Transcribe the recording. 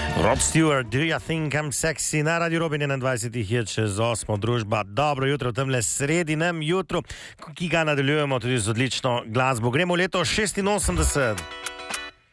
Rod Stewart, do you think I'm sexy? Na Radio Robin 21 je čez 8. družba. Dobro jutro v temle sredinem jutru, ki ga nadaljujemo tudi z odlično glasbo. Gremo v leto 86.